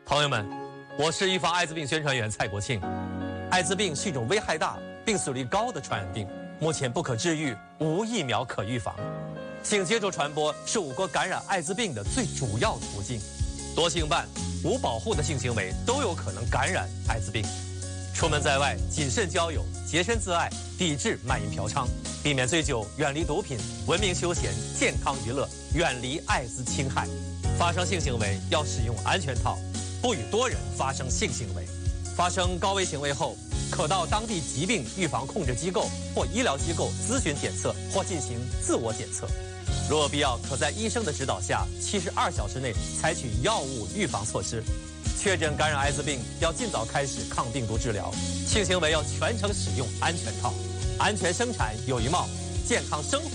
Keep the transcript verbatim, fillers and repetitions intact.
朋友们，我是预防艾滋病宣传员蔡国庆。艾滋病是一种危害大、病死率高的传染病，目前不可治愈，无疫苗可预防。性接触传播是我国感染艾滋病的最主要途径，多性伴、无保护的性行为都有可能感染艾滋病。出门在外，谨慎交友，洁身自爱，抵制卖淫嫖娼，避免醉酒，远离毒品，文明休闲，健康娱乐，远离艾滋侵害。发生性行为要使用安全套，不与多人发生性行为。发生高危行为后，可到当地疾病预防控制机构或医疗机构咨询检测或进行自我检测。若有必要，可在医生的指导下，七十二小时内采取药物预防措施。确诊感染艾滋病，要尽早开始抗病毒治疗。性行为要全程使用安全套，安全生产有一貌，健康生活。